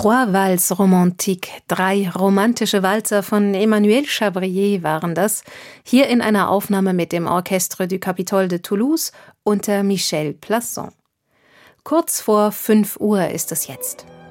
Trois Valses romantiques, 3 romantische Walzer von Emmanuel Chabrier waren das, hier in einer Aufnahme mit dem Orchestre du Capitole de Toulouse unter Michel Plasson. Kurz vor 5 Uhr ist es jetzt.